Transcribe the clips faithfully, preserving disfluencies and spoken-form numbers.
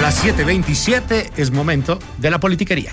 las siete veintisiete es momento de la politiquería.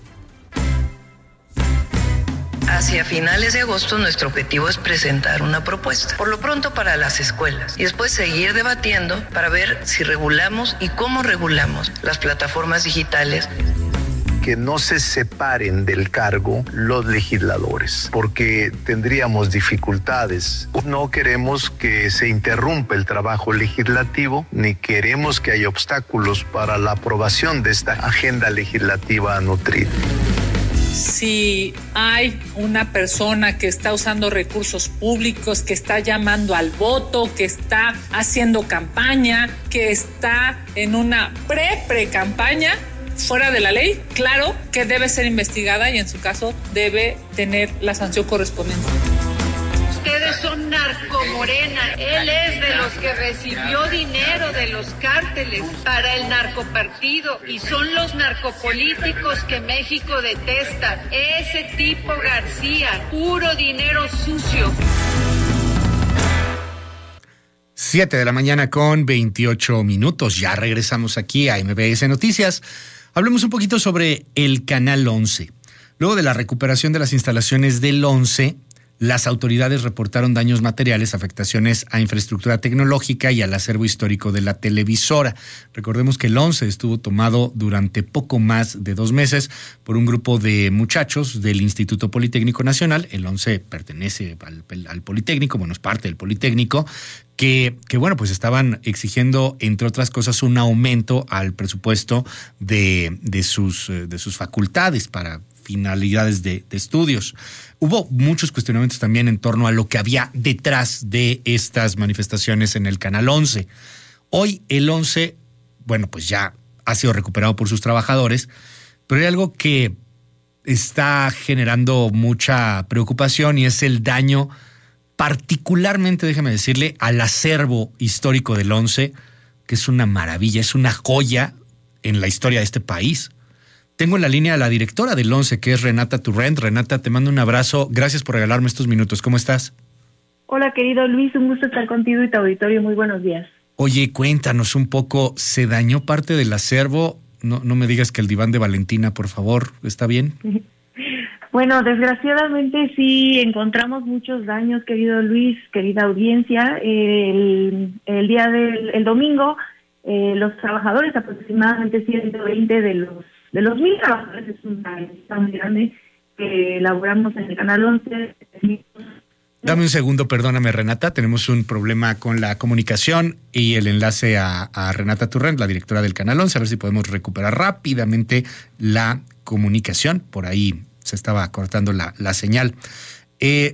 Hacia finales de agosto nuestro objetivo es presentar una propuesta, por lo pronto para las escuelas, y después seguir debatiendo para ver si regulamos y cómo regulamos las plataformas digitales. Que no se separen del cargo los legisladores, porque tendríamos dificultades. No queremos que se interrumpa el trabajo legislativo, ni queremos que haya obstáculos para la aprobación de esta agenda legislativa nutrida. Si hay una persona que está usando recursos públicos, que está llamando al voto, que está haciendo campaña, que está en una pre-pre-campaña, fuera de la ley, claro que debe ser investigada y en su caso debe tener la sanción correspondiente. Ustedes son narcomorena. Él es de los que recibió dinero de los cárteles para el narcopartido y son los narcopolíticos que México detesta. Ese tipo García, puro dinero sucio. siete de la mañana con veintiocho minutos. Ya regresamos aquí a M B S Noticias. Hablemos un poquito sobre el Canal once. Luego de la recuperación de las instalaciones del once, las autoridades reportaron daños materiales, afectaciones a infraestructura tecnológica y al acervo histórico de la televisora. Recordemos que el once estuvo tomado durante poco más de dos meses por un grupo de muchachos del Instituto Politécnico Nacional. El once pertenece al, al Politécnico, bueno, es parte del Politécnico, que, que bueno, pues estaban exigiendo, entre otras cosas, un aumento al presupuesto de, de, sus, de sus facultades para finalidades de, de estudios. Hubo muchos cuestionamientos también en torno a lo que había detrás de estas manifestaciones en el Canal once. Hoy el once, bueno, pues ya ha sido recuperado por sus trabajadores, pero hay algo que está generando mucha preocupación y es el daño, particularmente, déjeme decirle, al acervo histórico del once, que es una maravilla, es una joya en la historia de este país. Tengo en la línea a la directora del once, que es Renata Turrent. Renata, te mando un abrazo. Gracias por regalarme estos minutos. ¿Cómo estás? Hola, querido Luis. Un gusto estar contigo y tu auditorio. Muy buenos días. Oye, cuéntanos un poco. ¿Se dañó parte del acervo? No, no me digas que el diván de Valentina, por favor. ¿Está bien? Bueno, desgraciadamente sí encontramos muchos daños, querido Luis, querida audiencia. El, el día del el domingo, eh, los trabajadores, aproximadamente ciento veinte de los De los mil trabajadores, es una lista muy grande que elaboramos en el Canal once. Dame un segundo, perdóname, Renata. Tenemos un problema con la comunicación y el enlace a, a Renata Turrent, la directora del Canal once, a ver si podemos recuperar rápidamente la comunicación. Por ahí se estaba cortando la, la señal. Eh,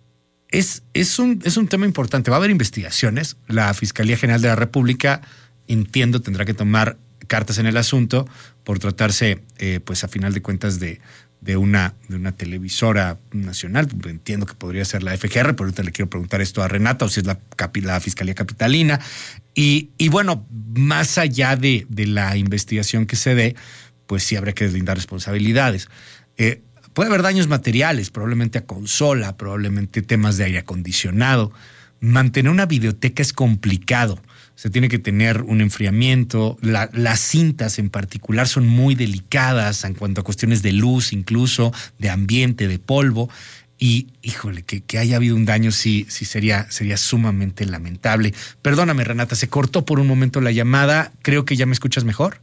es, es, un, es un tema importante. Va a haber investigaciones. La Fiscalía General de la República, entiendo, tendrá que tomar cartas en el asunto por tratarse, eh, pues a final de cuentas, de, de, una, de una televisora nacional. Entiendo que podría ser la F G R, pero ahorita le quiero preguntar esto a Renata, o si es la, la Fiscalía Capitalina. Y, y bueno, más allá de, de la investigación que se dé, pues sí habrá que deslindar responsabilidades. Eh, puede haber daños materiales, probablemente a consola, probablemente temas de aire acondicionado. Mantener una videoteca es complicado. Se tiene que tener un enfriamiento. La, las cintas en particular son muy delicadas en cuanto a cuestiones de luz, incluso de ambiente, de polvo. Y, híjole, que, que haya habido un daño sí, sí sería, sería sumamente lamentable. Perdóname, Renata, se cortó por un momento la llamada. Creo que ya me escuchas mejor.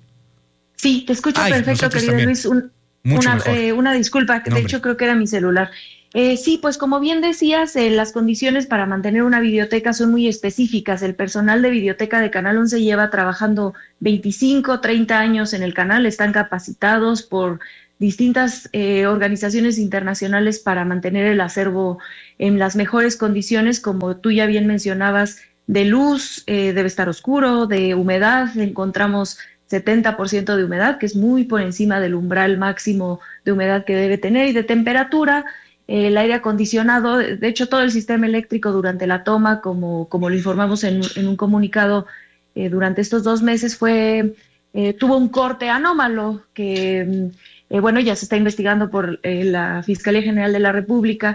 Sí, te escucho Ay, perfecto, querido también. Luis. Un, Mucho una, mejor. eh, una disculpa, que No, de hombre. hecho creo que era mi celular. Eh, sí, pues como bien decías, eh, las condiciones para mantener una videoteca son muy específicas. El personal de videoteca de Canal once lleva trabajando veinticinco, treinta años en el canal, están capacitados por distintas eh, organizaciones internacionales para mantener el acervo en las mejores condiciones, como tú ya bien mencionabas, de luz, eh, debe estar oscuro, de humedad, encontramos setenta por ciento de humedad, que es muy por encima del umbral máximo de humedad que debe tener, y de temperatura. El aire acondicionado, de hecho todo el sistema eléctrico durante la toma, como, como lo informamos en, en un comunicado eh, durante estos dos meses, fue eh, tuvo un corte anómalo que, eh, bueno, ya se está investigando por eh, la Fiscalía General de la República.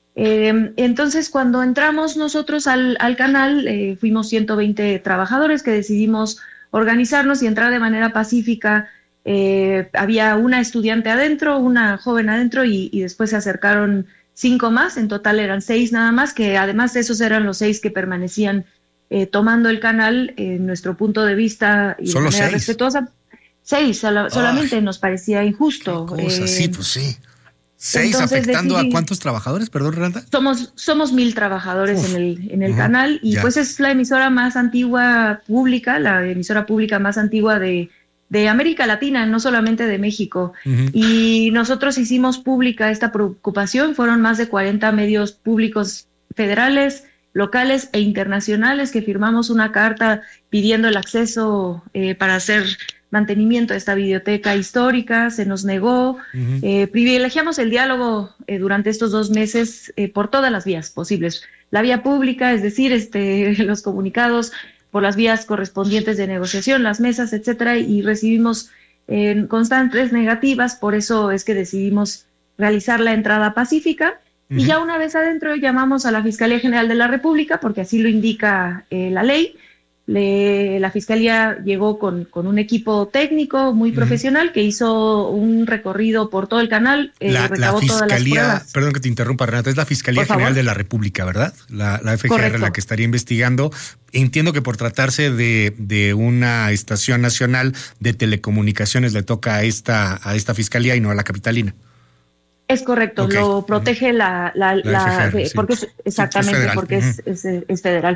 Eh, entonces, cuando entramos nosotros al, al canal, eh, fuimos ciento veinte trabajadores que decidimos organizarnos y entrar de manera pacífica. Eh, había una estudiante adentro, una joven adentro y, y después se acercaron cinco más, en total eran seis nada más, que además esos eran los seis que permanecían eh, tomando el canal en nuestro punto de vista y de manera seis. respetuosa. Seis, sola, solamente nos parecía injusto. Cosa, eh, sí, pues sí. Seis afectando decidí, a cuántos trabajadores, perdón, Renata. Somos, somos mil trabajadores Uf, en el, en el uh-huh, canal y ya. Pues es la emisora más antigua pública, la emisora pública más antigua de, de América Latina, no solamente de México. Uh-huh. Y nosotros hicimos pública esta preocupación, fueron más de cuarenta medios públicos federales, locales e internacionales que firmamos una carta pidiendo el acceso eh, para hacer mantenimiento de esta biblioteca histórica, se nos negó, uh-huh. eh, privilegiamos el diálogo eh, durante estos dos meses eh, por todas las vías posibles. La vía pública, es decir, este, los comunicados, por las vías correspondientes de negociación, las mesas, etcétera, y recibimos eh, constantes negativas, por eso es que decidimos realizar la entrada pacífica, uh-huh. y ya una vez adentro llamamos a la Fiscalía General de la República, porque así lo indica eh, la ley. Le, la Fiscalía llegó con, con un equipo técnico muy profesional uh-huh. que hizo un recorrido por todo el canal, eh, la, recabó la Fiscalía, todas las pruebas. Perdón que te interrumpa, Renata, es la Fiscalía General de la República, ¿verdad? La, la F G R, Correcto. La que estaría investigando. Entiendo que por tratarse de, de una estación nacional de telecomunicaciones le toca a esta, a esta Fiscalía y no a la capitalina. Es correcto, okay. Lo protege uh-huh. la, la, la, la F G R, sí. porque es, exactamente, sí, es porque uh-huh. es, es, es federal.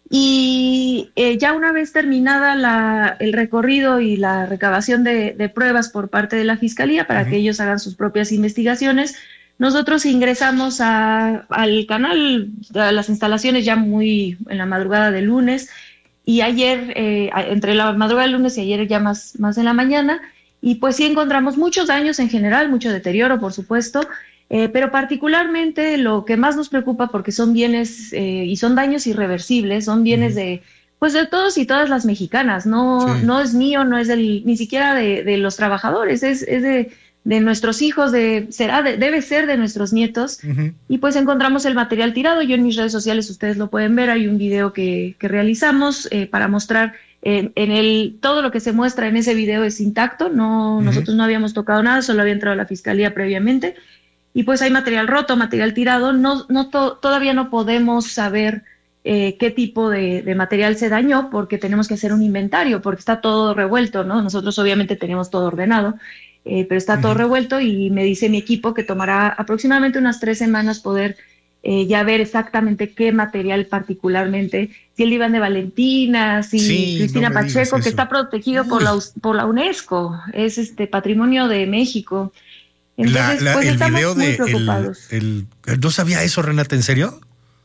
Y eh, ya una vez terminada la, el recorrido y la recabación de, de pruebas por parte de la Fiscalía para uh-huh. que ellos hagan sus propias investigaciones, nosotros ingresamos a, al canal, a las instalaciones ya muy en la madrugada del lunes, y ayer, eh, entre la madrugada del lunes y ayer ya más, más en la mañana, y pues sí encontramos muchos daños en general, mucho deterioro, por supuesto, Eh, pero particularmente lo que más nos preocupa, porque son bienes eh, y son daños irreversibles, son bienes uh-huh. de pues de todos y todas las mexicanas, no, sí. no es mío, no es del, ni siquiera de, de los trabajadores, es, es de, de nuestros hijos, de, será de, debe ser de nuestros nietos, uh-huh. y pues encontramos el material tirado. Yo en mis redes sociales, ustedes lo pueden ver, hay un video que, que realizamos eh, para mostrar eh, en el, todo lo que se muestra en ese video es intacto, no, uh-huh. nosotros no habíamos tocado nada, solo había entrado a la Fiscalía previamente. Y pues hay material roto, material tirado, no, no to, todavía no podemos saber eh, qué tipo de, de material se dañó porque tenemos que hacer un inventario, porque está todo revuelto, ¿no? Nosotros obviamente tenemos todo ordenado, eh, pero está uh-huh. todo revuelto y me dice mi equipo que tomará aproximadamente unas tres semanas poder eh, ya ver exactamente qué material particularmente, si el Iván de Valentina, si sí, Cristina no Pacheco, que está protegido por la, por la UNESCO, es este patrimonio de México. Entonces, la, la, pues el estamos video muy de preocupados. El, el, ¿No sabía eso, Renata? ¿En serio?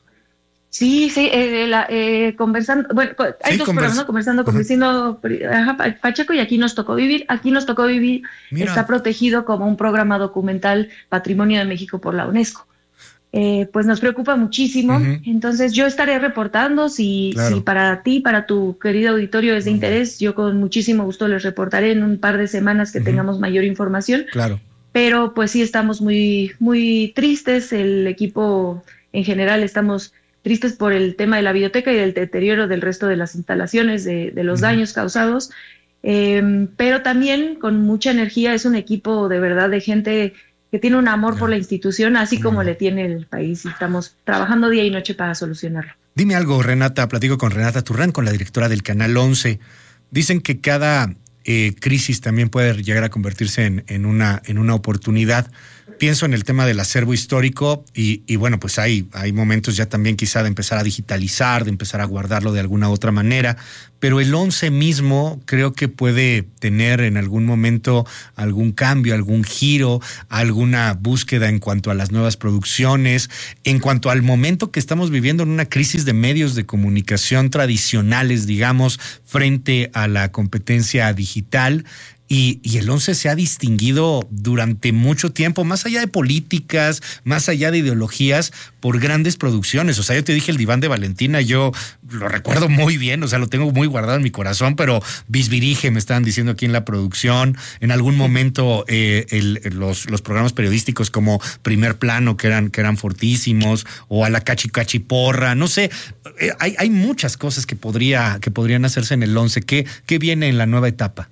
Sí, sí, eh, la, eh, conversando, bueno, hay sí, dos convers- programas, ¿no? Conversando con Cristina Pacheco, y Aquí nos tocó vivir, Aquí nos tocó vivir, Mira. Está protegido como un programa documental Patrimonio de México por la UNESCO. Eh, pues nos preocupa muchísimo, uh-huh. entonces yo estaré reportando, si, claro. si para ti, para tu querido auditorio es de uh-huh. interés, yo con muchísimo gusto les reportaré en un par de semanas que uh-huh. tengamos mayor información. Claro. Pero pues sí estamos muy, muy tristes, el equipo en general estamos tristes por el tema de la biblioteca y del deterioro del resto de las instalaciones, de, de los uh-huh. daños causados, eh, pero también con mucha energía, es un equipo de verdad de gente que tiene un amor yeah. por la institución, así uh-huh. como le tiene el país, y estamos trabajando día y noche para solucionarlo. Dime algo, Renata, platico con Renata Turrán, con la directora del Canal once. Dicen que cada Eh, crisis también puede llegar a convertirse en, en, una, en una oportunidad. Pienso en el tema del acervo histórico y, y bueno, pues hay, hay momentos ya también quizá de empezar a digitalizar, de empezar a guardarlo de alguna otra manera, pero el once mismo creo que puede tener en algún momento algún cambio, algún giro, alguna búsqueda en cuanto a las nuevas producciones, en cuanto al momento que estamos viviendo en una crisis de medios de comunicación tradicionales, digamos, frente a la competencia digital. Y, y el once se ha distinguido durante mucho tiempo, más allá de políticas, más allá de ideologías, por grandes producciones. O sea, yo te dije el Diván de Valentina, yo lo recuerdo muy bien, o sea, lo tengo muy guardado en mi corazón, pero Bisbirige me estaban diciendo aquí en la producción, en algún momento eh, el, los, los programas periodísticos como Primer Plano, que eran, que eran fortísimos, o a la Cachi Cachi Porra, no sé, eh, hay, hay muchas cosas que, podría, que podrían hacerse en el once. ¿Qué, qué viene en la nueva etapa?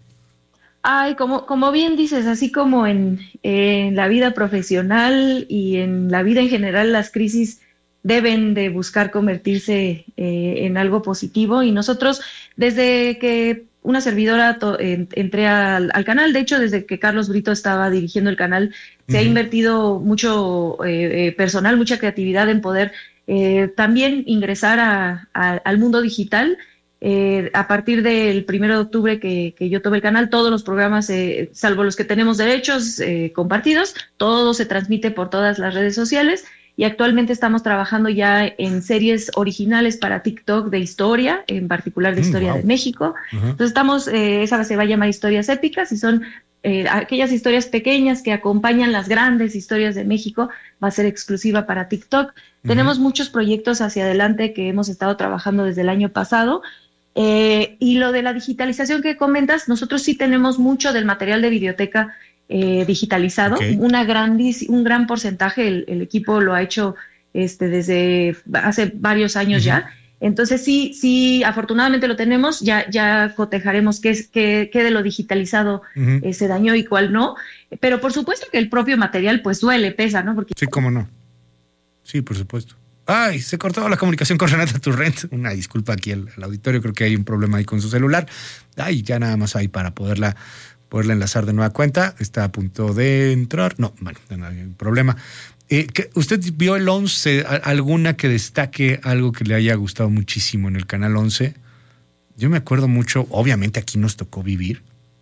Ay, como, como bien dices, así como en, en la vida profesional y en la vida en general, las crisis deben de buscar convertirse eh, en algo positivo, y nosotros desde que una servidora to, en, entré al, al canal, de hecho desde que Carlos Brito estaba dirigiendo el canal, uh-huh. se ha invertido mucho eh, eh, personal, mucha creatividad en poder eh, también ingresar a, a, al mundo digital. Eh, a partir del primero de octubre que, que yo tomé el canal, todos los programas, eh, salvo los que tenemos derechos eh, compartidos, todo se transmite por todas las redes sociales, y actualmente estamos trabajando ya en series originales para TikTok de historia, en particular de historia mm, wow. de México. Uh-huh. Entonces estamos, eh, esa se va a llamar Historias Épicas, y son eh, aquellas historias pequeñas que acompañan las grandes historias de México. Va a ser exclusiva para TikTok. Uh-huh. Tenemos muchos proyectos hacia adelante que hemos estado trabajando desde el año pasado. Eh, y lo de la digitalización que comentas, nosotros sí tenemos mucho del material de videoteca eh, digitalizado, okay. una gran, un gran porcentaje, el, el equipo lo ha hecho este, desde hace varios años uh-huh. ya. Entonces sí, sí, afortunadamente lo tenemos, ya, ya cotejaremos qué, es, qué, qué de lo digitalizado uh-huh. eh, se dañó y cuál no, pero por supuesto que el propio material pues duele, pesa, ¿no? Porque... Sí, cómo no. Sí, por supuesto. Ay, se cortó la comunicación con Renata Turrent. Una disculpa aquí al, al auditorio, creo que hay un problema ahí con su celular. Ay, ya nada más ahí para poderla, poderla enlazar de nueva cuenta. Está a punto de entrar. No, bueno, no hay problema. Eh, ¿Usted vio el once? ¿Alguna que destaque algo que le haya gustado muchísimo en el Canal once? Yo me acuerdo mucho, obviamente aquí nos tocó vivir.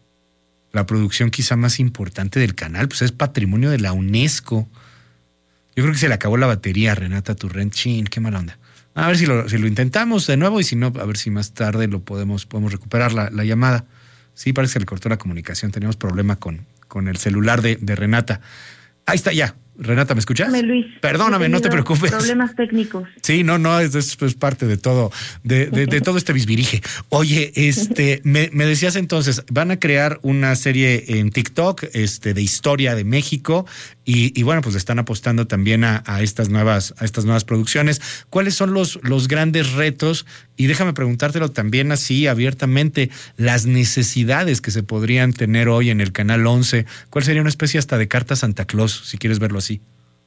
La producción quizá más importante del canal, pues es patrimonio de la UNESCO. Yo creo que se le acabó la batería a Renata Turrent. Chin, qué mala onda. A ver si lo, si lo intentamos de nuevo, y si no, a ver si más tarde lo podemos, podemos recuperar la, la llamada. Sí, parece que le cortó la comunicación. Teníamos problema con, con el celular de, de Renata. Ahí está ya. Renata, ¿me escuchas? Perdóname, Luis. Perdóname, no te preocupes. Problemas técnicos. Sí, no, no, es, es, es parte de todo, de, de, de todo este bisbirige. Oye, este, me, me decías entonces, van a crear una serie en TikTok, este, de historia de México, y, y bueno, pues están apostando también a, a estas nuevas, a estas nuevas producciones. ¿Cuáles son los, los grandes retos? Y déjame preguntártelo también así abiertamente, las necesidades que se podrían tener hoy en el Canal once. ¿Cuál sería una especie hasta de carta Santa Claus, si quieres verlo así?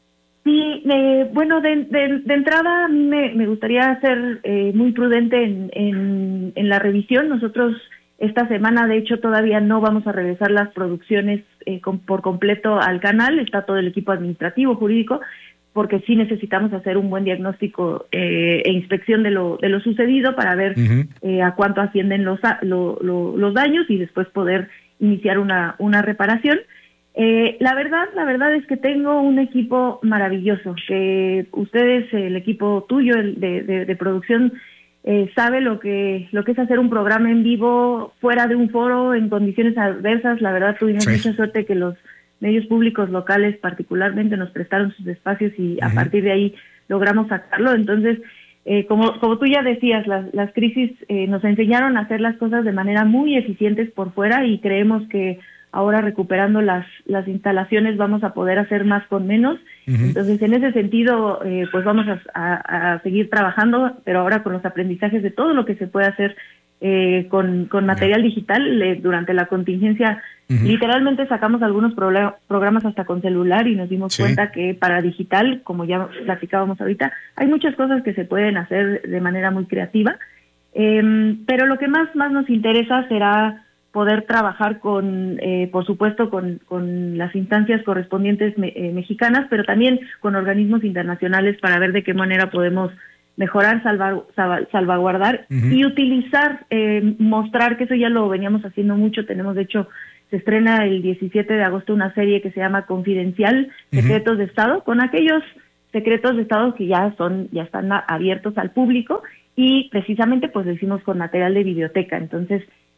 Sí, eh, bueno, de, de, de entrada a mí me, me gustaría ser eh, muy prudente en, en, en la revisión. Nosotros esta semana, de hecho, todavía no vamos a regresar las producciones eh, con, por completo al canal. Está todo el equipo administrativo, jurídico, porque sí necesitamos hacer un buen diagnóstico eh, e inspección de lo de lo sucedido para ver uh-huh. eh, a cuánto ascienden los, lo, lo, los daños, y después poder iniciar una, una reparación. Eh, la verdad, la verdad es que tengo un equipo maravilloso, que ustedes, el equipo tuyo el de, de, de producción, eh, sabe lo que lo que es hacer un programa en vivo fuera de un foro en condiciones adversas. La verdad tuvimos sí. mucha suerte que los medios públicos locales particularmente nos prestaron sus espacios, y uh-huh. a partir de ahí logramos sacarlo. Entonces, eh, como como tú ya decías, las, las crisis eh, nos enseñaron a hacer las cosas de manera muy eficientes por fuera, y creemos que ahora recuperando las las instalaciones vamos a poder hacer más con menos. Uh-huh. Entonces, en ese sentido, eh, pues vamos a, a, a seguir trabajando, pero ahora con los aprendizajes de todo lo que se puede hacer eh, con, con material yeah. digital. Eh, durante la contingencia, uh-huh. literalmente sacamos algunos pro- programas hasta con celular, y nos dimos sí. cuenta que para digital, como ya platicábamos ahorita, hay muchas cosas que se pueden hacer de manera muy creativa. Eh, pero lo que más, más nos interesa será poder trabajar con, eh, por supuesto, con, con las instancias correspondientes me, eh, mexicanas, pero también con organismos internacionales, para ver de qué manera podemos mejorar, salvar, salva, salvaguardar uh-huh. y utilizar, eh, mostrar, que eso ya lo veníamos haciendo mucho. Tenemos, de hecho, se estrena el diecisiete de agosto una serie que se llama Confidencial, Secretos uh-huh. de Estado, con aquellos secretos de Estado que ya son, ya están abiertos al público, y precisamente pues lo hicimos con material de videoteca. Entonces,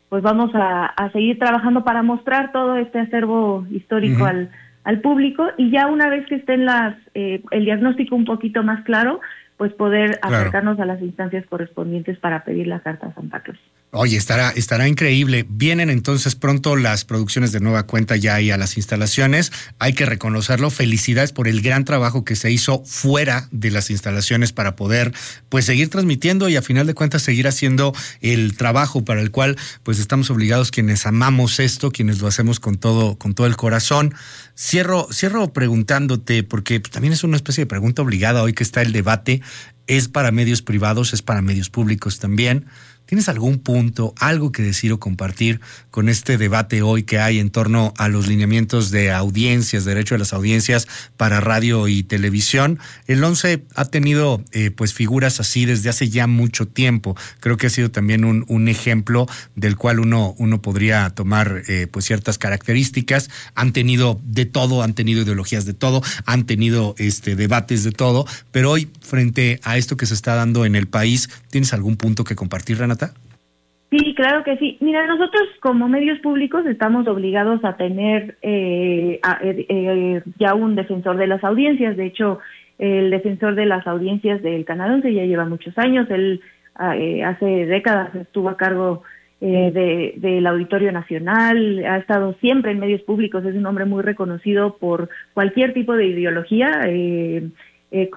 pues vamos a, a seguir trabajando para mostrar todo este acervo histórico uh-huh. al, al público, y ya una vez que estén las eh, el diagnóstico un poquito más claro, pues poder claro. acercarnos a las instancias correspondientes para pedir la carta a Santa Claus. Oye, estará, estará increíble. Vienen entonces pronto las producciones de nueva cuenta ya ahí a las instalaciones. Hay que reconocerlo. Felicidades por el gran trabajo que se hizo fuera de las instalaciones para poder pues seguir transmitiendo y a final de cuentas seguir haciendo el trabajo para el cual pues estamos obligados quienes amamos esto, quienes lo hacemos con todo, con todo el corazón. Cierro, cierro preguntándote, porque pues, también es una especie de pregunta obligada hoy que está el debate. Es para medios privados, es para medios públicos también. ¿Tienes algún punto, algo que decir o compartir con este debate hoy que hay en torno a los lineamientos de audiencias, derecho de las audiencias para radio y televisión? El once ha tenido eh, pues figuras así desde hace ya mucho tiempo. Creo que ha sido también un, un ejemplo del cual uno, uno podría tomar eh, pues ciertas características. Han tenido de todo, han tenido ideologías de todo, han tenido este debates de todo, pero hoy frente a esto que se está dando en el país, ¿tienes algún punto que compartir, Renata? Sí, claro que sí. Mira, nosotros como medios públicos estamos obligados a tener eh, a, eh, eh, ya un defensor de las audiencias. De hecho, el defensor de las audiencias del Canal once ya lleva muchos años. Él eh, hace décadas estuvo a cargo eh, de, del Auditorio Nacional, ha estado siempre en medios públicos, es un hombre muy reconocido por cualquier tipo de ideología. Eh, eh.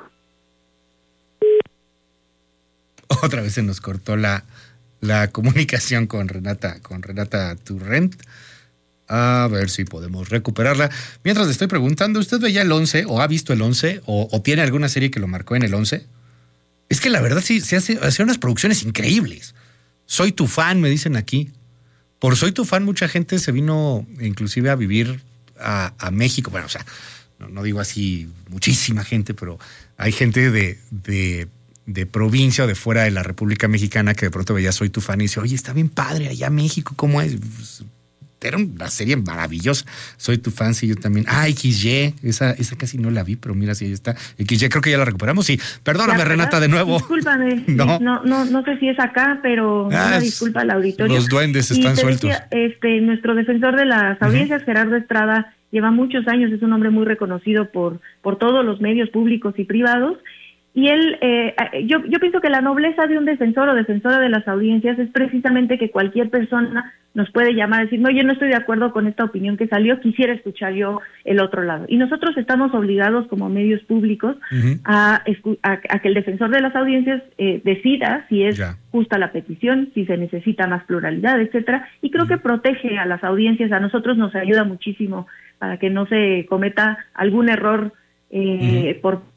Otra vez se nos cortó la... la comunicación con Renata, con Renata Turrent. A ver si podemos recuperarla. Mientras le estoy preguntando, ¿usted veía el once o ha visto el once o, o tiene alguna serie que lo marcó en el once? Es que la verdad sí, se hace, hace unas producciones increíbles. Soy tu fan, me dicen aquí. Por Soy tu fan mucha gente se vino inclusive a vivir a, a México. Bueno, o sea, no, no digo así muchísima gente, pero hay gente de... de de provincia o de fuera de la República Mexicana que de pronto veía Soy tu fan y dice, oye, está bien padre allá México, ¿cómo es? Pues, era una serie maravillosa. Soy tu fan, sí, yo también. Ah, equis ye, esa, esa casi no la vi, pero mira, sí, ahí está. equis ye, creo que ya la recuperamos, sí. Perdóname, ya, Renata, de nuevo. Discúlpame, no, no, no, no sé si es acá, pero ah, una disculpa al auditorio. Los duendes están sueltos. Decía, este, nuestro defensor de las audiencias, uh-huh. Gerardo Estrada, lleva muchos años, es un hombre muy reconocido por, por todos los medios públicos y privados. Y él, eh, yo, yo pienso que la nobleza de un defensor o defensora de las audiencias es precisamente que cualquier persona nos puede llamar a decir, no, yo no estoy de acuerdo con esta opinión que salió, quisiera escuchar yo el otro lado. Y nosotros estamos obligados como medios públicos uh-huh. a, a, a que el defensor de las audiencias eh, decida si es ya. justa la petición, si se necesita más pluralidad, etcétera. Y creo uh-huh. que protege a las audiencias, a nosotros nos ayuda muchísimo para que no se cometa algún error eh, uh-huh. por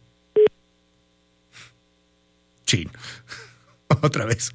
Chin. Otra vez.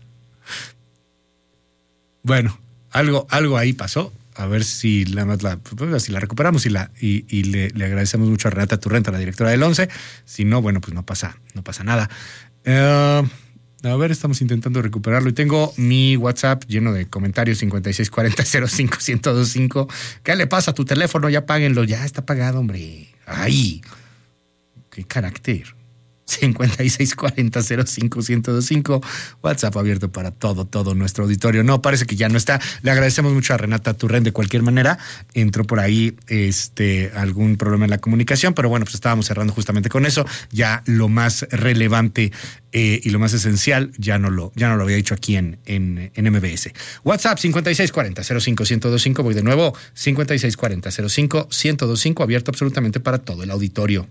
Bueno, algo, algo ahí pasó. A ver si la, la, si la recuperamos y, la, y, y le, le agradecemos mucho a Renata Turrent, la directora del once. Si no, bueno, pues no pasa, no pasa nada. Uh, a ver, estamos intentando recuperarlo. Y tengo mi WhatsApp lleno de comentarios cincuenta y seis cuarenta cero cinco ciento veinticinco. ¿Qué le pasa a tu teléfono? Ya páguenlo. Ya está pagado, hombre. ¡Ay! ¡Qué carácter! cincuenta y seis cuarenta cero cinco ciento veinticinco, WhatsApp abierto para todo, todo nuestro auditorio. No, parece que ya no está. Le agradecemos mucho a Renata Turrent de cualquier manera. Entró por ahí este algún problema en la comunicación, pero bueno, pues estábamos cerrando justamente con eso. Ya lo más relevante eh, y lo más esencial ya no lo, ya no lo había dicho aquí en, en, en M B S. WhatsApp cincuenta y seis cuarenta cero cinco ciento veinticinco, voy de nuevo, cincuenta y seis cuarenta cero cinco ciento veinticinco, abierto absolutamente para todo el auditorio.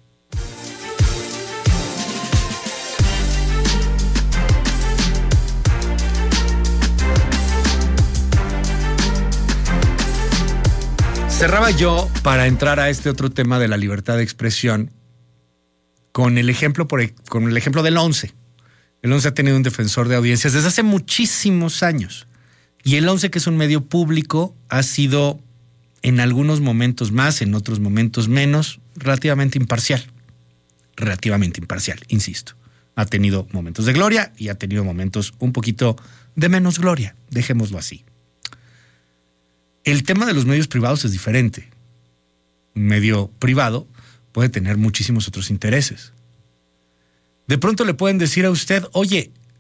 Cerraba yo para entrar a este otro tema de la libertad de expresión con el ejemplo, por, con el ejemplo del once. El once ha tenido un defensor de audiencias desde hace muchísimos años. Y el once, que es un medio público, ha sido en algunos momentos más, en otros momentos menos, relativamente imparcial. Relativamente imparcial, insisto. Ha tenido momentos de gloria y ha tenido momentos un poquito de menos gloria, dejémoslo así. El tema de los medios privados es diferente. Un medio privado puede tener muchísimos otros intereses. De pronto le pueden decir a usted, oye,